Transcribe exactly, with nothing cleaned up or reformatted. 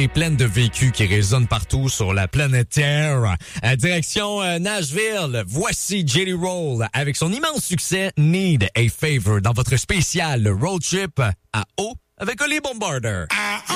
est pleine de vécus qui résonnent partout sur la planète Terre. À direction euh, Nashville, voici Jelly Roll avec son immense succès Need a Favor dans votre spécial road trip à eau avec Oli Bombarder.